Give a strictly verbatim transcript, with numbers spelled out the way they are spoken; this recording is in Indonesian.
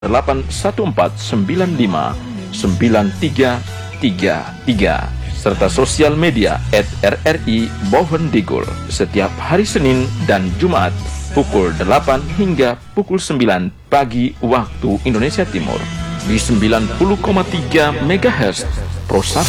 delapan satu empat sembilan lima sembilan tiga tiga tiga serta sosial media at R R I Bovendigul setiap hari Senin dan Jumat pukul delapan hingga pukul sembilan pagi waktu Indonesia Timur di sembilan puluh koma tiga megahertz Pro satu